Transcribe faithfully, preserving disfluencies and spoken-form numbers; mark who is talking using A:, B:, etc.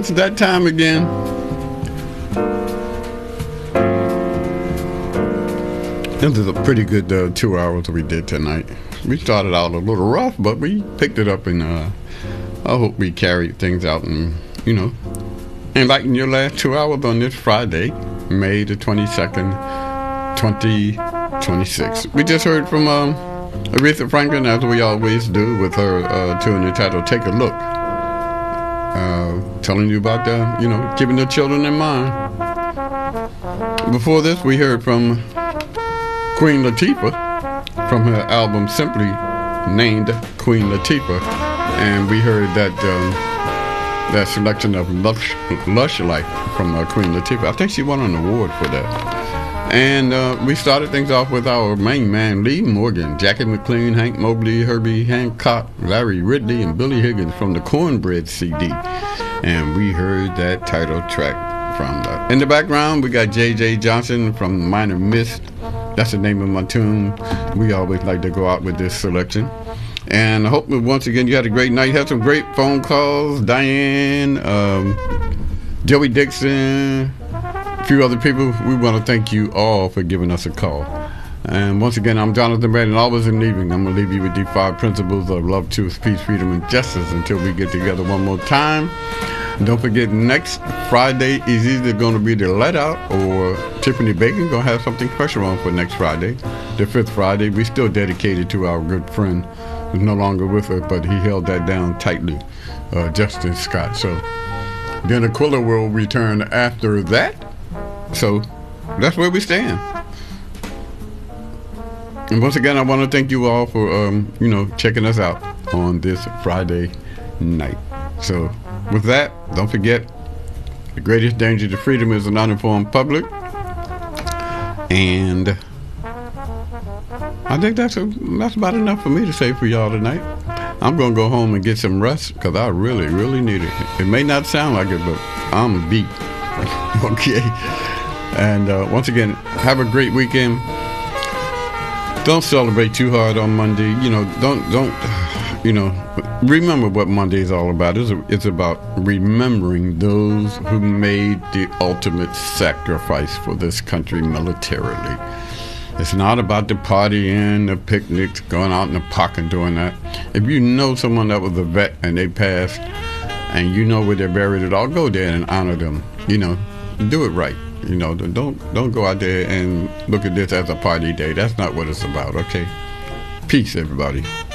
A: It's that time again. This is a pretty good uh, two hours we did tonight. We started out a little rough, but we picked it up, and uh, I hope we carried things out and, you know, enlighten your last two hours on this Friday, May the twenty-second, twenty twenty-six. We just heard from um, Aretha Franklin, as we always do, with her uh, tune entitled Take a Look. Uh, telling you about the, you know, keeping the children in mind. Before this, we heard from Queen Latifah from her album simply named Queen Latifah, and we heard that um, that selection of Lush, Lush Life from uh, Queen Latifah. I think she won an award for that. And uh, we started things off with our main man, Lee Morgan, Jackie McLean, Hank Mobley, Herbie Hancock, Larry Ridley, and Billy Higgins from the Cornbread C D. And we heard that title track from that. In the background, we got J J Johnson from Minor Mist. That's the name of my tune. We always like to go out with this selection. And I hope once again you had a great night. Had some great phone calls. Diane, um, Joey Dixon, a few other people. We want to thank you all for giving us a call. And once again, I'm Jonathan Brandon. Always in leaving, I'm going to leave you with the five principles of love, truth, peace, freedom, and justice until we get together one more time. And don't forget, next Friday is either going to be the Let Out or Tiffany Bacon going to have something special on for next Friday, the fifth Friday. We still dedicated to our good friend who's no longer with us, but he held that down tightly, uh, Justin Scott. So then Aquila will return after that. So that's where we stand. And once again, I want to thank you all for, um, you know, checking us out on this Friday night. So with that, don't forget, the greatest danger to freedom is an uninformed public. And I think that's a, that's about enough for me to say for y'all tonight. I'm going to go home and get some rest because I really, really need it. It may not sound like it, but I'm beat. Okay. And uh, once again, have a great weekend. Don't celebrate too hard on Monday. You know, don't, don't, you know, remember what Monday is all about. It's, it's about remembering those who made the ultimate sacrifice for this country militarily. It's not about the partying, the picnics, going out in the park and doing that. If you know someone that was a vet and they passed and you know where they're buried at all, go there and honor them. You know, do it right. You know, don't don't go out there and look at this as a party day. That's not what it's about, okay? Peace, everybody.